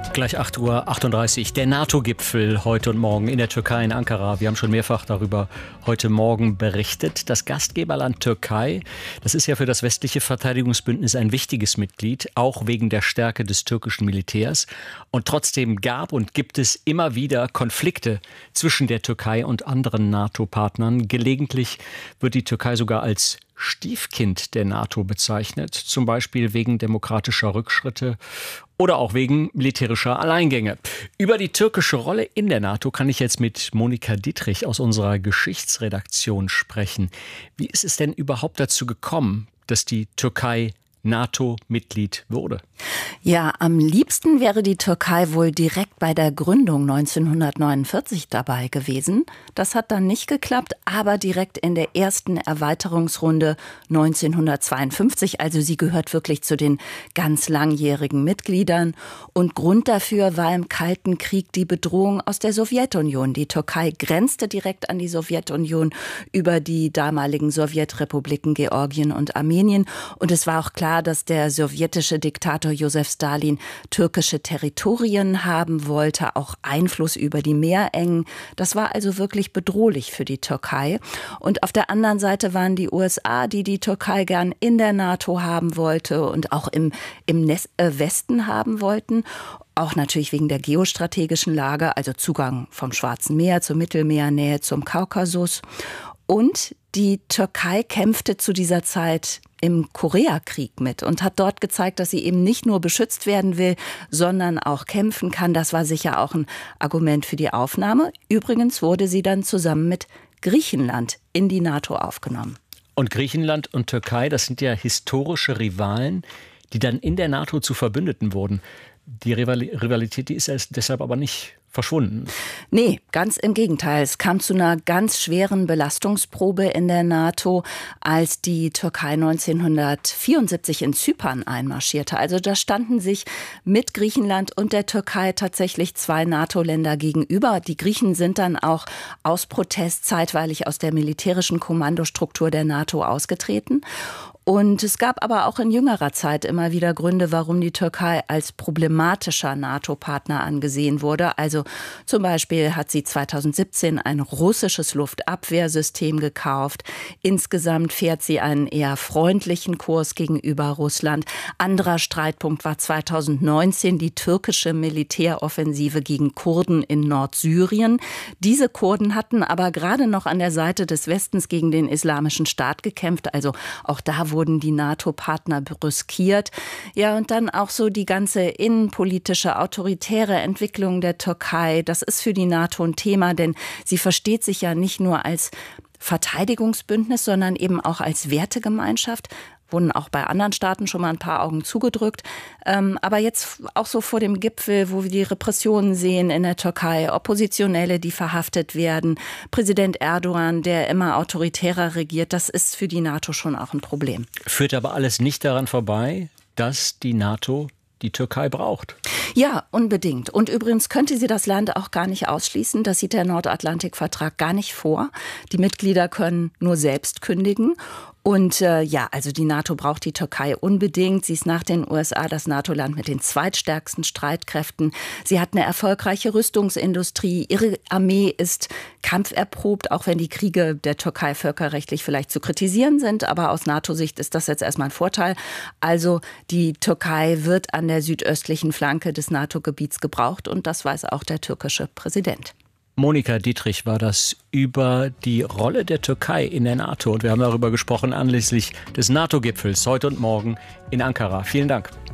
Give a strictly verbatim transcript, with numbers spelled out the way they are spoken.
Gleich acht Uhr achtunddreißig, der NATO-Gipfel heute und morgen in der Türkei, in Ankara. Wir haben schon mehrfach darüber heute Morgen berichtet. Das Gastgeberland Türkei, das ist ja für das westliche Verteidigungsbündnis ein wichtiges Mitglied, auch wegen der Stärke des türkischen Militärs. Und trotzdem gab und gibt es immer wieder Konflikte zwischen der Türkei und anderen NATO-Partnern. Gelegentlich wird die Türkei sogar als Stiefkind der NATO bezeichnet, zum Beispiel wegen demokratischer Rückschritte oder auch wegen militärischer Alleingänge. Über die türkische Rolle in der NATO kann ich jetzt mit Monika Dietrich aus unserer Geschichtsredaktion sprechen. Wie ist es denn überhaupt dazu gekommen, dass die Türkei NATO-Mitglied wurde? Ja, am liebsten wäre die Türkei wohl direkt bei der Gründung neunzehnhundertneunundvierzig dabei gewesen. Das hat dann nicht geklappt, aber direkt in der ersten Erweiterungsrunde neunzehnhundertzweiundfünfzig. Also sie gehört wirklich zu den ganz langjährigen Mitgliedern. Und Grund dafür war im Kalten Krieg die Bedrohung aus der Sowjetunion. Die Türkei grenzte direkt an die Sowjetunion über die damaligen Sowjetrepubliken Georgien und Armenien. Und es war auch klar, dass der sowjetische Diktator Josef Stalin türkische Territorien haben wollte, auch Einfluss über die Meerengen. Das war also wirklich bedrohlich für die Türkei. Und auf der anderen Seite waren die U S A, die die Türkei gern in der NATO haben wollte und auch im, im Westen haben wollten. Auch natürlich wegen der geostrategischen Lage, also Zugang vom Schwarzen Meer zur Mittelmeernähe zum Kaukasus. Und die Türkei kämpfte zu dieser Zeit im Koreakrieg mit und hat dort gezeigt, dass sie eben nicht nur beschützt werden will, sondern auch kämpfen kann. Das war sicher auch ein Argument für die Aufnahme. Übrigens wurde sie dann zusammen mit Griechenland in die NATO aufgenommen. Und Griechenland und Türkei, das sind ja historische Rivalen, die dann in der NATO zu Verbündeten wurden. Die Rivalität, die ist deshalb aber nicht verschwunden. Nee, ganz im Gegenteil. Es kam zu einer ganz schweren Belastungsprobe in der NATO, als die Türkei neunzehnhundertvierundsiebzig in Zypern einmarschierte. Also da standen sich mit Griechenland und der Türkei tatsächlich zwei NATO-Länder gegenüber. Die Griechen sind dann auch aus Protest zeitweilig aus der militärischen Kommandostruktur der NATO ausgetreten. Und es gab aber auch in jüngerer Zeit immer wieder Gründe, warum die Türkei als problematischer NATO-Partner angesehen wurde. Also zum Beispiel hat sie zweitausendsiebzehn ein russisches Luftabwehrsystem gekauft. Insgesamt fährt sie einen eher freundlichen Kurs gegenüber Russland. Anderer Streitpunkt war zweitausendneunzehn die türkische Militäroffensive gegen Kurden in Nordsyrien. Diese Kurden hatten aber gerade noch an der Seite des Westens gegen den Islamischen Staat gekämpft. Also auch da wurden die NATO-Partner brüskiert. Ja, und dann auch so die ganze innenpolitische, autoritäre Entwicklung der Türkei. Das ist für die NATO ein Thema, denn sie versteht sich ja nicht nur als Verteidigungsbündnis, sondern eben auch als Wertegemeinschaft. Wurden auch bei anderen Staaten schon mal ein paar Augen zugedrückt. Ähm, aber jetzt auch so vor dem Gipfel, wo wir die Repressionen sehen in der Türkei, Oppositionelle, die verhaftet werden, Präsident Erdogan, der immer autoritärer regiert, das ist für die NATO schon auch ein Problem. Führt aber alles nicht daran vorbei, dass die NATO die Türkei braucht. Ja, unbedingt. Und übrigens könnte sie das Land auch gar nicht ausschließen. Das sieht der Nordatlantikvertrag gar nicht vor. Die Mitglieder können nur selbst kündigen. Und äh, ja, also die NATO braucht die Türkei unbedingt. Sie ist nach den U S A das NATO-Land mit den zweitstärksten Streitkräften. Sie hat eine erfolgreiche Rüstungsindustrie. Ihre Armee ist kampferprobt, auch wenn die Kriege der Türkei völkerrechtlich vielleicht zu kritisieren sind. Aber aus NATO-Sicht ist das jetzt erstmal ein Vorteil. Also die Türkei wird an der südöstlichen Flanke des NATO-Gebiets gebraucht. Und das weiß auch der türkische Präsident. Monika Dietrich war das über die Rolle der Türkei in der NATO. Und wir haben darüber gesprochen anlässlich des NATO-Gipfels heute und morgen in Ankara. Vielen Dank.